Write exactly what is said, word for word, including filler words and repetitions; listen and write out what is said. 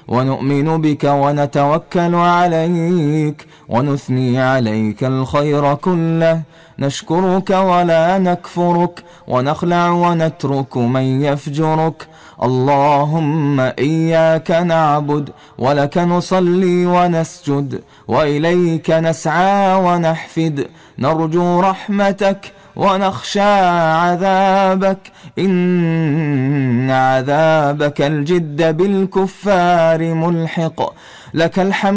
ونؤمن بك ونتوكل عليك ونثني عليك الخير كله، نشكرك ولا نكفرك، ونخلع ونترك من يفجرك. اللهم إياك نعبد ولك نصلي ونسجد، وإليك نسعى ونحفد، نرجو رحمتك ونخشى عذابك، إن عذابك الجد بالكفار ملحق. لك الحمد